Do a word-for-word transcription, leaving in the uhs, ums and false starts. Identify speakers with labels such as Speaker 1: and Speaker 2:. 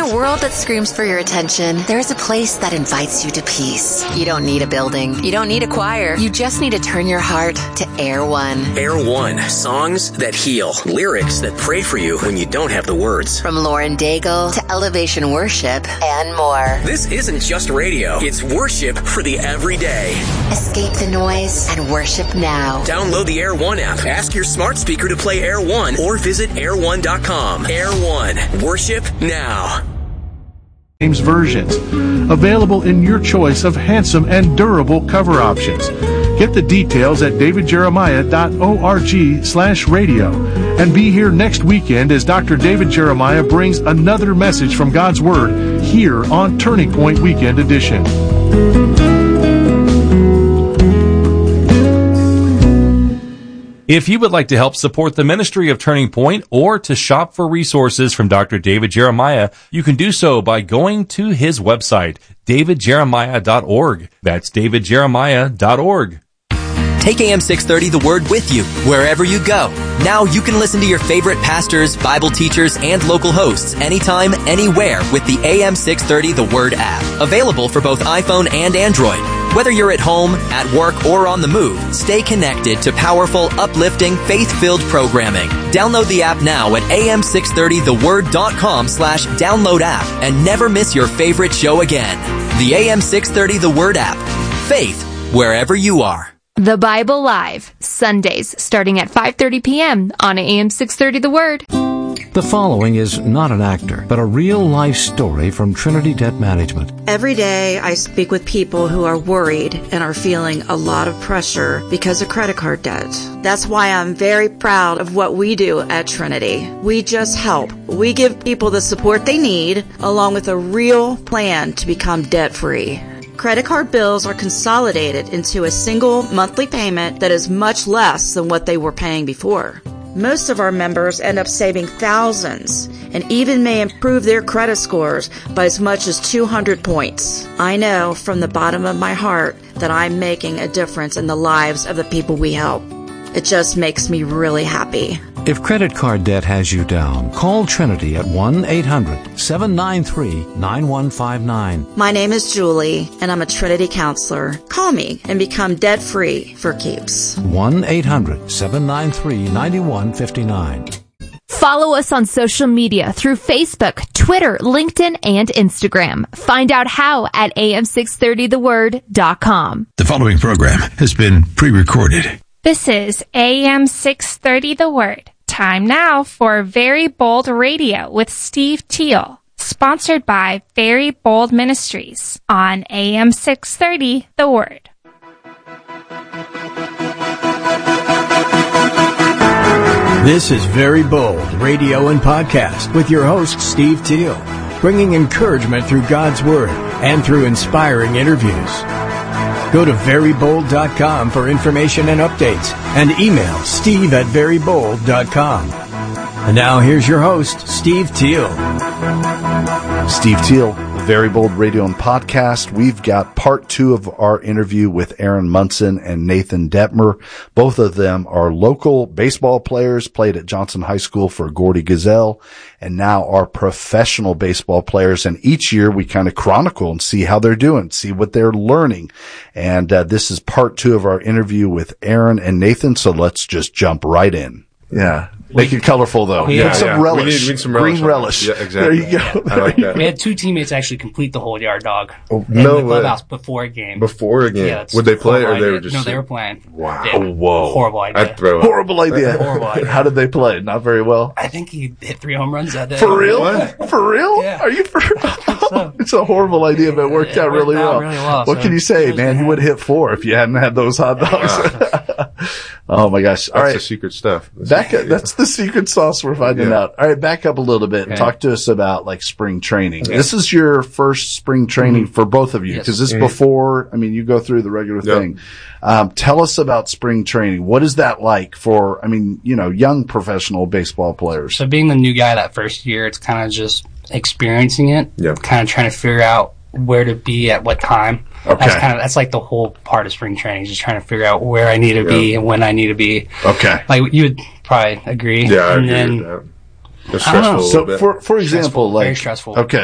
Speaker 1: a world that screams for your attention, there's a place that invites you to peace. You don't need a building. You don't need a choir. You just need to turn your heart to Air One.
Speaker 2: Air One. Songs that heal. Lyrics that pray for you when you don't have the words.
Speaker 1: From Lauren Daigle to Elevation Worship and more.
Speaker 2: This isn't just radio. It's worship for the everyday.
Speaker 1: Escape the noise and worship now.
Speaker 2: Download the Air One app. Ask your smart speaker to play Air One or visit air one dot com. Air One. Worship now.
Speaker 3: James versions. Available in your choice of handsome and durable cover options. Get the details at david jeremiah dot org slash radio. And be here next weekend as Doctor David Jeremiah brings another message from God's Word here on Turning Point Weekend Edition.
Speaker 4: If you would like to help support the ministry of Turning Point or to shop for resources from Doctor David Jeremiah, you can do so by going to his website, david jeremiah dot org. That's david jeremiah dot org.
Speaker 5: Take A M six thirty The Word with you wherever you go. Now you can listen to your favorite pastors, Bible teachers, and local hosts anytime, anywhere with the A M six thirty The Word app. Available for both iPhone and Android. Whether you're at home, at work, or on the move, stay connected to powerful, uplifting, faith-filled programming. Download the app now at a m six thirty the word dot com slash download app and never miss your favorite show again. The A M six thirty The Word app. Faith wherever you are.
Speaker 6: The Bible Live, Sundays, starting at five thirty p.m. on A M six thirty The Word.
Speaker 7: The following is not an actor, but a real-life story from Trinity Debt Management.
Speaker 8: Every day I speak with people who are worried and are feeling a lot of pressure because of credit card debt. That's why I'm very proud of what we do at Trinity. We just help. We give people the support they need, along with a real plan to become debt-free. Credit card bills are consolidated into a single monthly payment that is much less than what they were paying before. Most of our members end up saving thousands and even may improve their credit scores by as much as two hundred points. I know from the bottom of my heart that I'm making a difference in the lives of the people we help. It just makes me really happy.
Speaker 7: If credit card debt has you down, call Trinity at one eight hundred seven nine three nine one five nine.
Speaker 8: My name is Julie, and I'm a Trinity counselor. Call me and become debt-free for keeps.
Speaker 7: one eight hundred seven nine three nine one five nine.
Speaker 6: Follow us on social media through Facebook, Twitter, LinkedIn, and Instagram. Find out how at a m six thirty the word dot com.
Speaker 9: The following program has been pre-recorded.
Speaker 10: This is A M six thirty The Word. Time now for Very Bold Radio with Steve Teal, sponsored by Very Bold Ministries on A M six thirty The Word.
Speaker 11: This is Very Bold Radio and Podcast with your host, Steve Teal, bringing encouragement through God's Word and through inspiring interviews. Go to very bold dot com for information and updates, and email steve at very bold dot com. And now here's your host, Steve Teal.
Speaker 12: Steve Teal, Very Bold Radio and Podcast. We've got part two of our interview with Aaron Munson and Nathan Detmer. Both of them are local baseball players, played at Johnson High School for Gordy Gazelle, and now are professional baseball players. And each year we kind of chronicle and see how they're doing, see what they're learning. And uh, this is part two of our interview with Aaron and Nathan, so let's just jump right in. Yeah. Make it colorful, though.
Speaker 13: Yeah,
Speaker 12: Put some
Speaker 13: yeah.
Speaker 12: relish.
Speaker 13: We need, we need some relish.
Speaker 12: Green relish.
Speaker 13: Yeah, exactly.
Speaker 12: There you go.
Speaker 13: Yeah, I like that.
Speaker 14: We had two teammates actually complete the whole yard dog
Speaker 13: oh,
Speaker 14: in
Speaker 13: no
Speaker 14: the clubhouse
Speaker 13: way.
Speaker 14: before a game.
Speaker 13: Before a game?
Speaker 14: Yeah,
Speaker 13: Would they play or
Speaker 14: idea.
Speaker 13: they were just...
Speaker 14: No, they were playing.
Speaker 13: Wow.
Speaker 14: Yeah.
Speaker 12: Whoa.
Speaker 14: Horrible idea.
Speaker 13: I'd throw up.
Speaker 12: Horrible idea.
Speaker 14: Horrible idea.
Speaker 12: How did they play? Not very well?
Speaker 14: I think he hit three home runs that day.
Speaker 12: For real?
Speaker 14: What?
Speaker 12: For real?
Speaker 14: Yeah.
Speaker 12: Are you for
Speaker 14: so.
Speaker 12: It's a horrible idea, but it worked
Speaker 14: it
Speaker 12: out
Speaker 14: worked
Speaker 12: really
Speaker 14: out
Speaker 12: well.
Speaker 14: really well,
Speaker 12: What
Speaker 14: so
Speaker 12: can you say, man? You would have hit four if you hadn't had those hot dogs. Oh my gosh. All
Speaker 13: That's
Speaker 12: right.
Speaker 13: the secret stuff. That's
Speaker 12: Back up, that's the secret sauce we're finding
Speaker 13: Yeah.
Speaker 12: out. All right, back up a little bit and
Speaker 14: Okay.
Speaker 12: talk to us about like spring training.
Speaker 14: Okay.
Speaker 12: This is your first spring training
Speaker 14: Mm-hmm.
Speaker 12: for both of you
Speaker 14: Yes.
Speaker 12: because this is
Speaker 13: Mhm.
Speaker 12: before, I mean, you go through the regular
Speaker 13: Yep.
Speaker 12: thing. Um, tell us about spring training. What is that like for, I mean, you know, young professional baseball players?
Speaker 14: So being the new guy that first year, it's kind of just experiencing it.
Speaker 13: Yep.
Speaker 14: Kind of trying to figure out where to be at what time.
Speaker 12: Okay.
Speaker 14: That's kind of, that's like the whole part of spring training, just trying to figure out where I need to be
Speaker 13: Yep.
Speaker 14: and when I need to be.
Speaker 12: Okay.
Speaker 14: Like you would probably agree.
Speaker 13: Yeah, I
Speaker 14: and
Speaker 13: agree
Speaker 14: then,
Speaker 13: with that. It's
Speaker 14: I don't
Speaker 13: stressful
Speaker 14: know.
Speaker 13: a
Speaker 12: So
Speaker 13: little bit.
Speaker 12: for, for example,
Speaker 14: Stressful.
Speaker 12: like,
Speaker 14: Very stressful.
Speaker 12: okay.